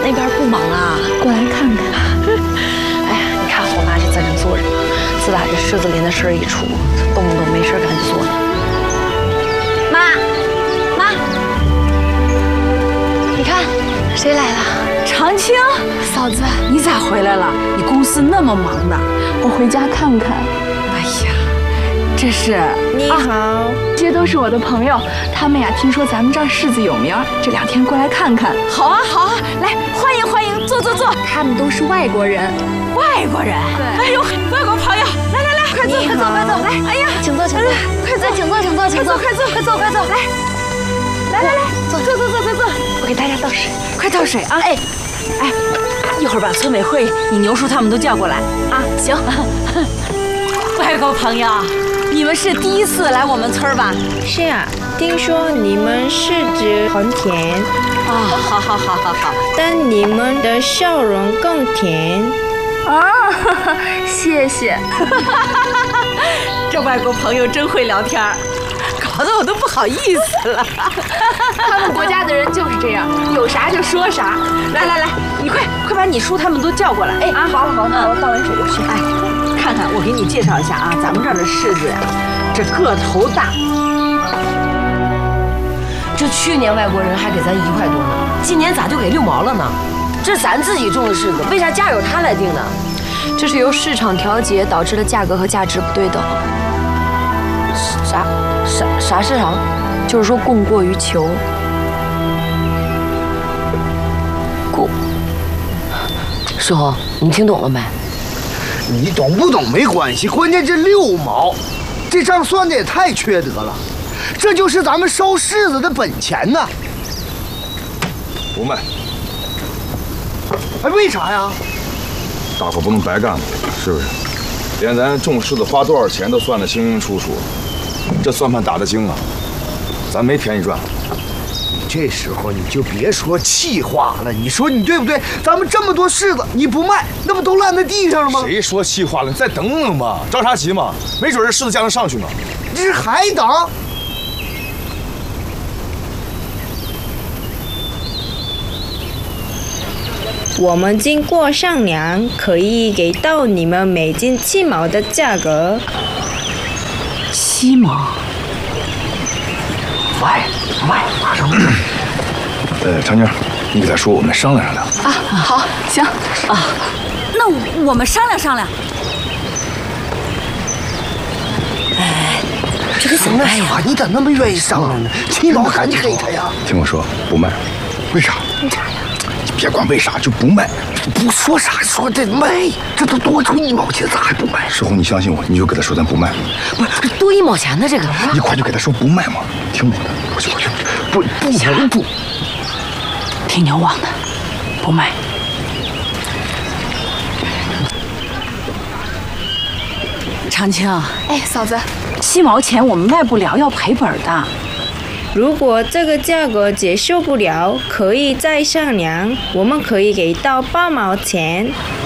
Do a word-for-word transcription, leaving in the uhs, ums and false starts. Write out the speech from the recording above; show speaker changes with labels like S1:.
S1: 那边不忙啊？
S2: 过来看看。
S1: 哎呀，你看我妈这责任做人，自打这柿子林的事儿一出，动不动没事赶紧做呢。妈，妈，你看谁来了？
S2: 长青，嫂子，你咋回来了？你公司那么忙的，我回家看看。哎呀，这是
S3: 你好、啊，
S2: 这些都是我的朋友，他们呀听说咱们这儿柿子有名，这两天过来看看。好啊，好啊，来欢迎欢迎，坐坐坐。他们都是外国人，外国人。对，哎呦，外国朋友，来来来，快坐快坐快坐，来，哎呀，
S1: 请坐请坐，快坐，请坐请坐请坐，
S2: 快坐快坐快坐，来，来来来，坐坐坐坐坐坐，
S1: 我给大家倒水，
S2: 快倒水啊！
S4: 哎。哎，一会儿把村委会、你牛叔他们都叫过来啊！
S2: 行。
S4: 外国朋友，你们是第一次来我们村吧？
S3: 是啊，听说你们柿子很甜
S4: 啊！好好好好好，
S3: 但你们的笑容更甜
S2: 啊！谢谢。
S4: 这外国朋友真会聊天，搞得我都不好意思了。
S2: 他们国家的人就是这样，有啥就说啥。
S4: 来来来，你快快把你叔他们都叫过来。
S2: 哎啊，好了好了，我倒完水就去。
S4: 哎，看看我给你介绍一下啊，咱们这儿的柿子呀，这个头大。
S5: 这去年外国人还给咱一块多呢，今年咋就给六毛了呢？这咱自己种的柿子，为啥价由他来定呢？
S1: 这是由市场调节导致的价格和价值不对等。
S5: 啥啥啥市场？
S1: 就是说供过于求。
S5: 供。世宏，你听懂了没？
S6: 你懂不懂没关系，关键这六毛，这账算的也太缺德了。这就是咱们烧柿子的本钱呐。
S7: 不卖。
S6: 哎，为啥呀？
S7: 大伙不能白干嘛，是不是？连咱种柿子花多少钱都算得清清楚楚，这算盘打得精啊！咱没便宜赚。
S6: 这时候你就别说气话了，你说你对不对？咱们这么多柿子，你不卖，那不都烂在地上了吗？
S7: 谁说气话了？你再等等吧，着啥急嘛？没准这柿子价能上去呢。
S6: 这还等？
S3: 我们经过商量，可以给到你们每斤七毛的价格。
S4: 七毛？
S6: 卖卖，马上卖。
S7: 呃，长妮，你给他说，我们商量商量。
S2: 啊，好，行
S4: 啊，那我们商量商量。
S5: 哎，这个怎么办呀？
S6: 你咋那么愿意商量呢？七毛赶紧给他呀！
S7: 听我说，不卖。为啥？
S6: 为啥呀？
S7: 别管为啥，就不卖。
S6: 不说啥，说得卖，这都多出一毛钱，咋还不卖？
S7: 世宏，你相信我，你就给他说咱不卖。
S5: 不是多一毛钱呢，这个。
S7: 你快就给他说不卖嘛，听我的，过去过去。
S6: 不不能不。
S4: 听牛王的，不卖。长青，
S2: 哎，嫂子，
S4: 七毛钱我们卖不了，要赔本的。
S3: 如果这个价格接受不了，可以再商量，我们可以给到八毛钱。